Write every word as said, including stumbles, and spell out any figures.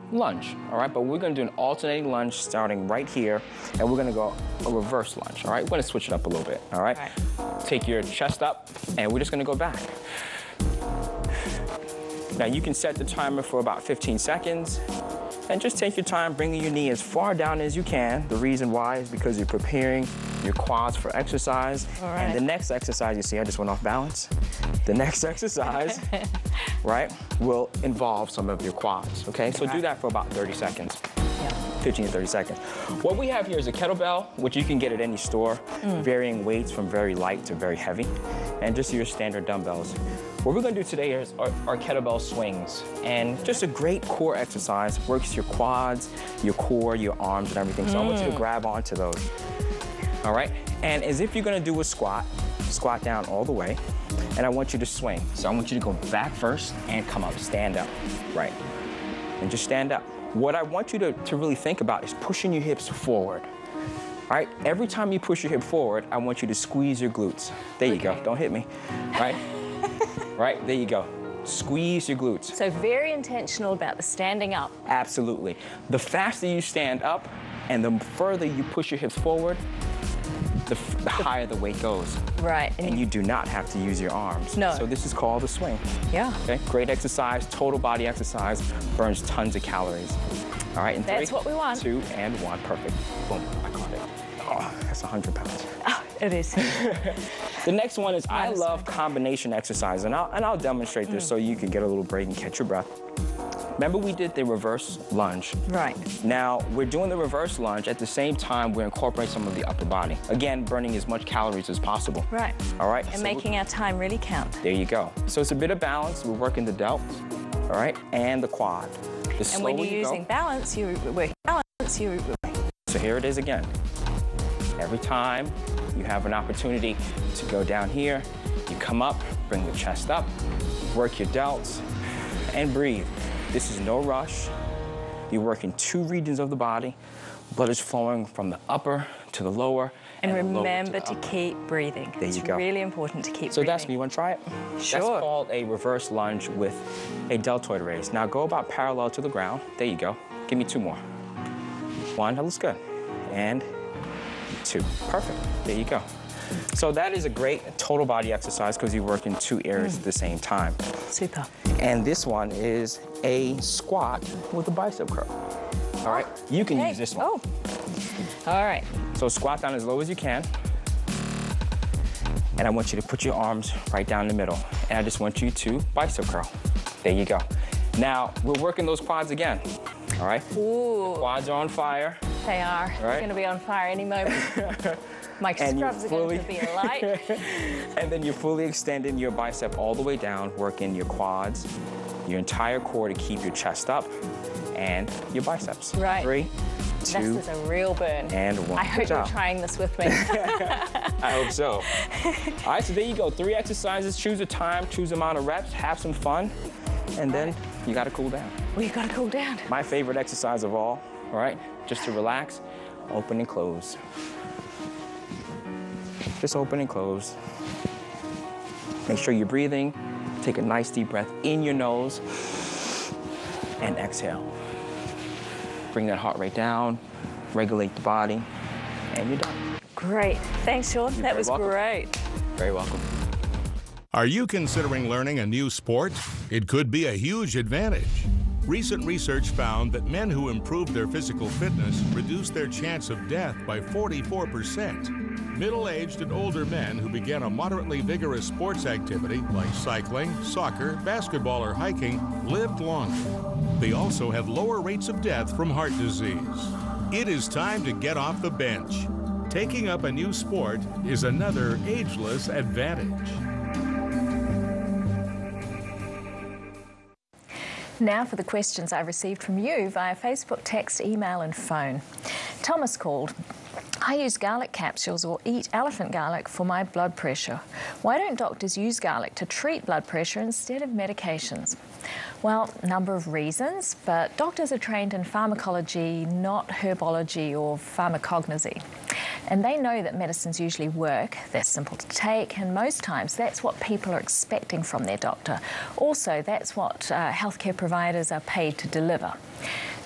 lunge, all right? But we're gonna do an alternating lunge starting right here, and we're gonna go a reverse lunge, all right? We're gonna switch it up a little bit, all right? All right. Take your chest up, and we're just gonna go back. Now you can set the timer for about fifteen seconds, and just take your time bringing your knee as far down as you can. The reason why is because you're preparing your quads for exercise. All right. And the next exercise, you see I just went off balance. The next exercise, right, will involve some of your quads, okay? So right. do that for about thirty seconds. Yeah. fifteen to thirty seconds. What we have here is a kettlebell, which you can get at any store, mm. varying weights from very light to very heavy, and just your standard dumbbells. What we're gonna do today is our, our kettlebell swings, and just a great core exercise, works your quads, your core, your arms, and everything. So mm. I want you to grab onto those, all right? And as if you're gonna do a squat, squat down all the way, and I want you to swing. So I want you to go back first and come up, stand up, right? And just stand up. What I want you to, to really think about is pushing your hips forward. All right, every time you push your hip forward, I want you to squeeze your glutes. There you okay. go, don't hit me, right? Right, there you go. Squeeze your glutes. So very intentional about the standing up. Absolutely. The faster you stand up and the further you push your hips forward, the, the higher the weight goes. Right. And, and you do not have to use your arms. No. So this is called a swing. Yeah. Okay, great exercise, total body exercise, burns tons of calories. All right, in That's three, what we want. two, and one, perfect. Boom, I caught it. Oh, that's one hundred pounds. Oh, it is. The next one is I love combination exercise, and I'll, and I'll demonstrate this mm. so you can get a little break and catch your breath. Remember we did the reverse lunge. Right. Now, we're doing the reverse lunge. At the same time, we're incorporating some of the upper body. Again, burning as much calories as possible. Right. All right? And so making our time really count. There you go. So it's a bit of balance. We're working the delts, all right, and the quad. The and when you're you using go, balance, you're working balance, you're... So here it is again. Every time you have an opportunity to go down here, you come up, bring the chest up, work your delts, and breathe. This is no rush. You're working two regions of the body. Blood is flowing from the upper to the lower. And, and remember to, to keep breathing. There you it's go. really important to keep so breathing. So that's me. You want to try it? Sure. That's called a reverse lunge with a deltoid raise. Now go about parallel to the ground. There you go. Give me two more. One, that looks good. And two. Perfect. There you go. So that is a great total body exercise because you work in two areas mm. at the same time. Super. And this one is a squat with a bicep curl. All right? You can okay. use this one. Oh. All right. So squat down as low as you can. And I want you to put your arms right down the middle. And I just want you to bicep curl. There you go. Now, we're working those quads again. All right? Ooh. The quads are on fire. They are. Right? They're going to be on fire any moment. My and scrubs are fully... going to be light. And then you're fully extending your bicep all the way down, working your quads, your entire core to keep your chest up, and your biceps. Right. Three, two, this is a real burn. And one. I hope Good you're job. trying this with me. I hope so. All right, so there you go. Three exercises. Choose a time, choose amount of reps, have some fun, and then you got to cool down. Well, you got to cool down. My favorite exercise of all, all right, just to relax, open and close. Just open and close. Make sure you're breathing. Take a nice deep breath in your nose and exhale. Bring that heart rate down, regulate the body, and you're done. Great. Thanks, Sean. You're that was welcome. great. Very welcome. Are you considering learning a new sport? It could be a huge advantage. Recent research found that men who improved their physical fitness reduced their chance of death by forty-four percent. Middle-aged and older men who began a moderately vigorous sports activity like cycling, soccer, basketball, or hiking lived longer. They also had lower rates of death from heart disease. It is time to get off the bench. Taking up a new sport is another ageless advantage. Now for the questions I received from you via Facebook, text, email, and phone. Thomas called. I use garlic capsules or eat elephant garlic for my blood pressure. Why don't doctors use garlic to treat blood pressure instead of medications? Well, a number of reasons, but doctors are trained in pharmacology, not herbology or pharmacognosy. And they know that medicines usually work, they're simple to take, and most times that's what people are expecting from their doctor. Also, that's what uh, healthcare providers are paid to deliver.